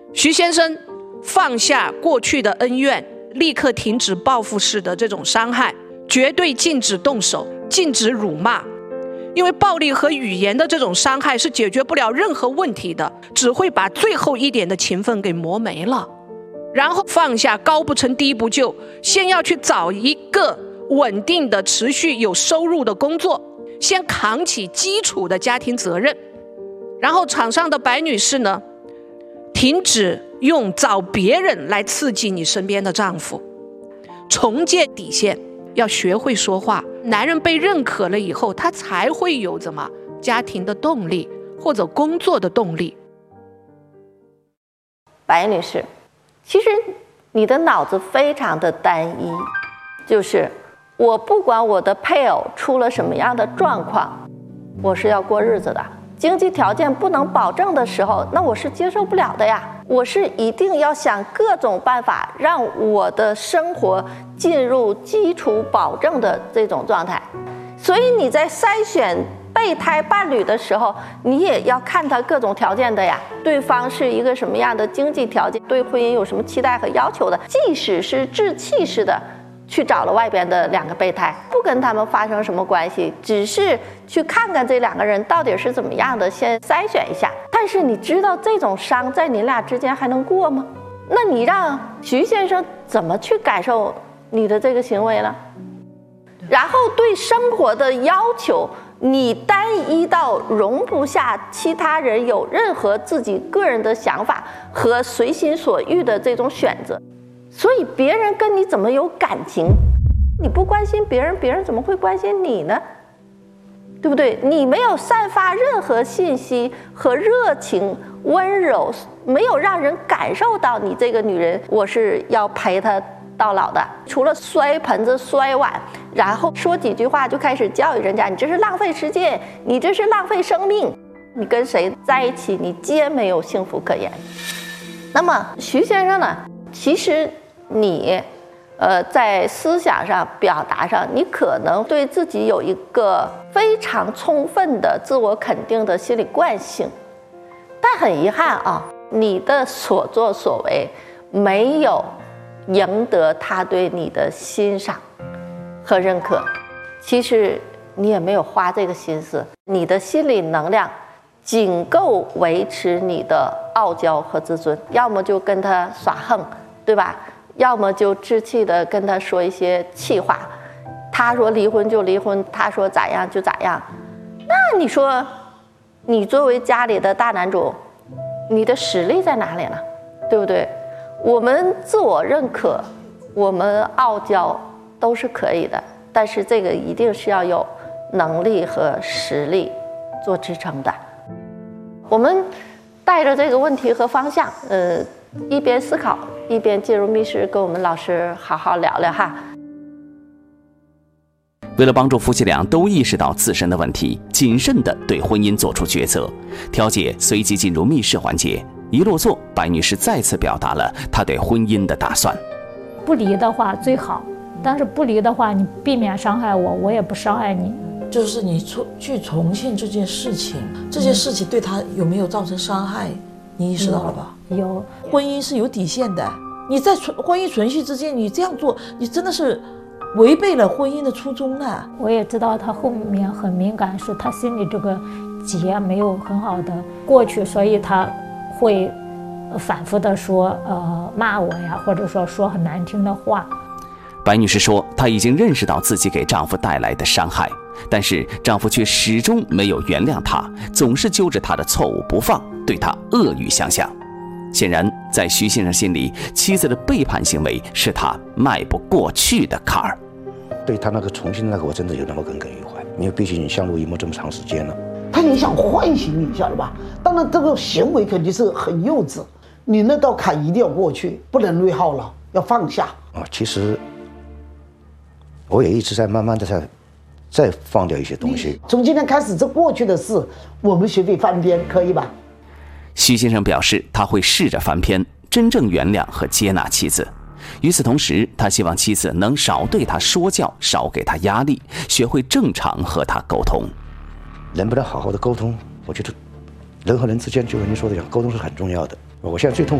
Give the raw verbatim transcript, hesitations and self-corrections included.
徐先生放下过去的恩怨，立刻停止报复式的这种伤害，绝对禁止动手，禁止辱骂。因为暴力和语言的这种伤害是解决不了任何问题的，只会把最后一点的情分给磨没了。然后放下高不成低不就，先要去找一个稳定的持续有收入的工作，先扛起基础的家庭责任。然后场上的白女士呢，停止用找别人来刺激你身边的丈夫，重建底线，要学会说话。男人被认可了以后，他才会有怎么家庭的动力或者工作的动力。 白女士，其实你的脑子非常的单一，就是我不管我的配偶出了什么样的状况，我是要过日子的。经济条件不能保证的时候，那我是接受不了的呀。我是一定要想各种办法让我的生活进入基础保证的这种状态。所以你在筛选备胎伴侣的时候，你也要看他各种条件的呀。对方是一个什么样的经济条件，对婚姻有什么期待和要求的。即使是置气式的去找了外边的两个备胎，不跟他们发生什么关系，只是去看看这两个人到底是怎么样的，先筛选一下。但是你知道这种伤在你俩之间还能过吗？那你让徐先生怎么去感受你的这个行为呢？然后对生活的要求，你单一到容不下其他人有任何自己个人的想法和随心所欲的这种选择。所以别人跟你怎么有感情？你不关心别人，别人怎么会关心你呢？对不对？你没有散发任何信息和热情、温柔，没有让人感受到你这个女人，我是要陪她到老的。除了摔盆子、摔碗，然后说几句话就开始教育人家，你这是浪费时间，你这是浪费生命。你跟谁在一起，你皆没有幸福可言。那么徐先生呢？其实你呃，在思想上、表达上，你可能对自己有一个非常充分的自我肯定的心理惯性，但很遗憾啊，你的所作所为没有赢得他对你的欣赏和认可。其实你也没有花这个心思，你的心理能量仅够维持你的傲娇和自尊，要么就跟他耍横，对吧？要么就置气的跟他说一些气话，他说离婚就离婚，他说咋样就咋样。那你说，你作为家里的大男主，你的实力在哪里呢？对不对？我们自我认可，我们傲娇都是可以的，但是这个一定是要有能力和实力做支撑的。我们带着这个问题和方向，呃，一边思考一边进入密室，跟我们老师好好聊聊哈。 为了帮助夫妻俩都意识到自身的问题，谨慎地对婚姻做出决策，调解随即进入密室环节。一落座，白女士再次表达了她对婚姻的打算。 不离的话最好，但是不离的话，你避免伤害我，我也不伤害你。 就是你去重庆这件事情，这件事情对他有没有造成伤害？你意识到了吧？ 有。 婚姻是有底线的，你在婚姻存续之间，你这样做，你真的是违背了婚姻的初衷了。 我也知道他后面很敏感，是他心里这个结没有很好的过去，所以他会反复的说呃骂我呀，或者说说很难听的话。 白女士说，她已经认识到自己给丈夫带来的伤害，但是丈夫却始终没有原谅她，总是揪着她的错误不放，对她恶语相向。显然，在徐先生心里，妻子的背叛行为是他迈不过去的坎儿。 对他那个重庆那个，我真的有那么耿耿于怀，因为毕竟相濡以沫这么长时间了。 他也想唤醒你，晓得吧？当然，这个行为肯定是很幼稚，你那道坎一定要过去，不能内耗了，要放下。 啊，其实我也一直在慢慢的在再放掉一些东西。 从今天开始，这过去的事，我们学会翻篇，可以吧？ 徐先生表示，他会试着翻篇，真正原谅和接纳妻子。与此同时，他希望妻子能少对他说教，少给他压力，学会正常和他沟通。 能不能好好的沟通，我觉得人和人之间，就像您说的一样，沟通是很重要的。我现在最痛